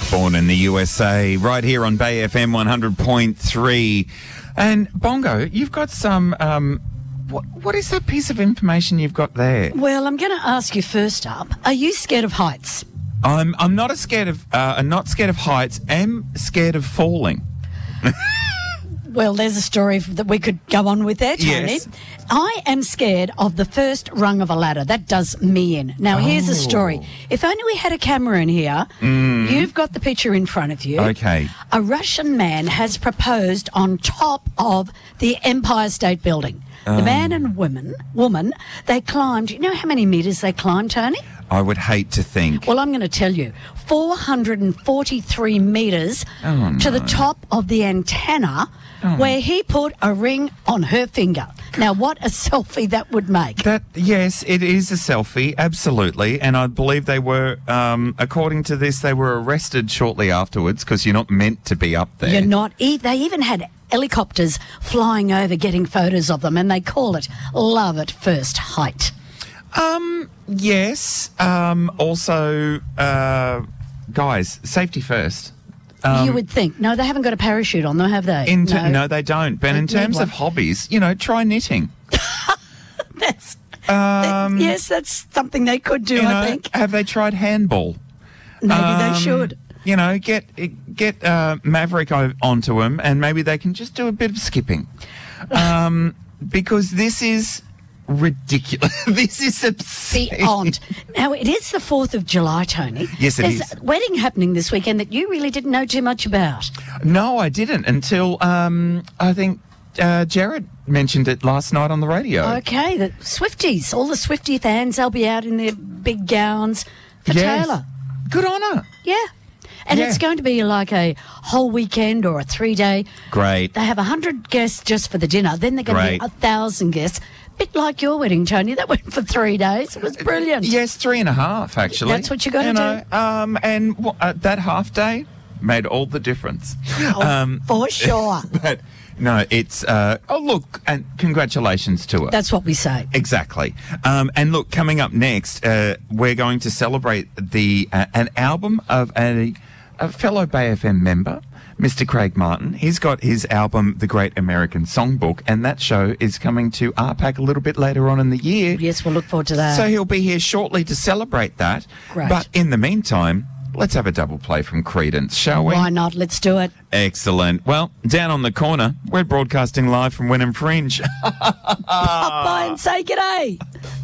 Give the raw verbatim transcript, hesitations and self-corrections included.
Born in the U S A, right here on Bay F M one hundred point three. And Bongo, you've got some, um, what, what is that piece of information you've got there? Well, I'm going to ask you first up, are you scared of heights? I'm I'm not a scared of, uh, I'm not scared of heights, I'm scared of falling. Well, there's a story that we could go on with there, Tony. Yes. I am scared of the first rung of a ladder. That does me in. Now, here's the story. If only we had a camera in here. Mm. You've got the picture in front of you. Okay. A Russian man has proposed on top of the Empire State Building. The Um. man and woman, woman, they climbed, you know how many metres they climbed, Tony? I would hate to think. Well, I'm going to tell you, four hundred forty-three metres Oh, to no. the top of the antenna where he put a ring on her finger. Now, what a selfie that would make. That yes, it is a selfie, absolutely, and I believe they were, um, according to this, they were arrested shortly afterwards because you're not meant to be up there. You're not. E- they even had helicopters flying over getting photos of them, and they call it love at first height. Um, yes. Um, also, uh, guys, safety first. Um, You would think. No, they haven't got a parachute on them, have they? In ter- no. no, they don't. But in They need terms one. of hobbies, you know, try knitting. That's, Um, yes, that's something they could do, you I know, think. have they tried handball? Maybe Um, they should. You know, get get uh, Maverick o- onto him, and maybe they can just do a bit of skipping, um, because this is ridiculous. This is obscene. Beyond. Now, it is the fourth of July, Tony. Yes, it There's is. a wedding happening this weekend that you really didn't know too much about. No, I didn't until um, I think uh, Jared mentioned it last night on the radio. Okay, the Swifties, all the Swiftie fans, they'll be out in their big gowns for Yes. Taylor. Good on her. Yeah. And Yeah. it's going to be like a whole weekend or a three-day. Great. They have one hundred guests just for the dinner. Then they're going to Great. be one thousand guests. Bit like your wedding, Tony. That went for three days. It was brilliant. Yes, three and a half, actually. That's what you gotta you know, Um, and w- uh, that half day made all the difference. Oh, Um, for sure. but no, it's, uh, oh, look, and congratulations to her. That's what we say. Exactly. Um, and look, coming up next, uh, we're going to celebrate the uh, an album of a, a fellow Bay F M member, Mister Craig Martin. He's got his album, The Great American Songbook, and that show is coming to R PAC a little bit later on in the year. Yes, we'll look forward to that. So he'll be here shortly to celebrate that. Great. But in the meantime, let's have a double play from Creedence, shall we? Why not? Let's do it. Excellent. Well, down on the corner, we're broadcasting live from Wenham Fringe. Pop by and say g'day.